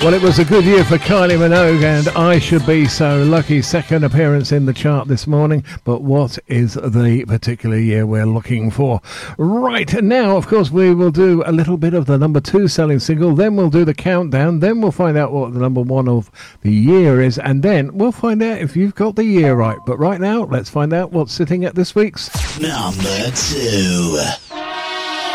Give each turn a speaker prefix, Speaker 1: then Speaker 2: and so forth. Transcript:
Speaker 1: Well, it was a good year for Kylie Minogue, and I Should Be So Lucky. Second appearance in the chart this morning. But what is the particular year we're looking for? Right, now, of course, we will do a little bit of the number 2 selling single. Then we'll do the countdown. Then we'll find out what the number 1 of the year is. And then we'll find out if you've got the year right. But right now, let's find out what's sitting at this week's
Speaker 2: number 2.